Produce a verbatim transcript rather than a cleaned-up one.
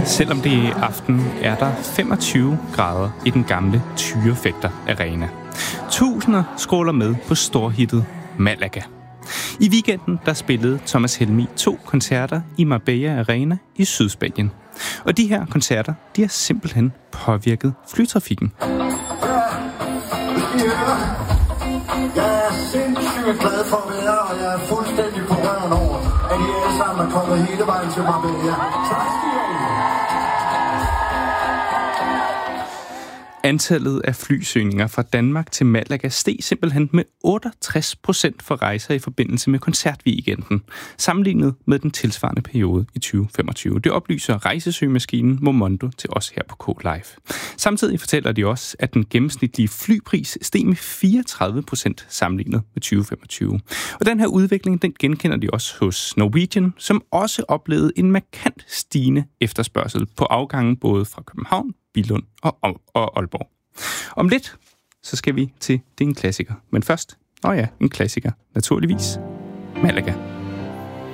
Selvom det er aften, er der femogtyve grader i den gamle Tyrefægter Arena. Tusinder skråler med på storhittet Malaga. I weekenden der spillede Thomas Helmig to koncerter i Marbella Arena i Sydspanien. Og de her koncerter, de har simpelthen påvirket flytrafikken. Jeg er sindssygt glad for at være, og jeg er fuldstændig på røven over, at I alle sammen er kommet hele vejen til Marbella. Tak skal I have. Antallet af flysøgninger fra Danmark til Malaga steg simpelthen med otteogtres procent for rejser i forbindelse med koncertweekenden, sammenlignet med den tilsvarende periode i tyve femogtyve. Det oplyser rejsesøgemaskinen Momondo til os her på K-Live. Samtidig fortæller de også, at den gennemsnitlige flypris steg med fireogtredive procent sammenlignet med tyve femogtyve. Og den her udvikling, den genkender de også hos Norwegian, som også oplevede en markant stigende efterspørgsel på afgangen både fra København, Billund og, og Aalborg. Om lidt, så skal vi til Det er en klassiker. Men først, åh ja, en klassiker, naturligvis, Malaga.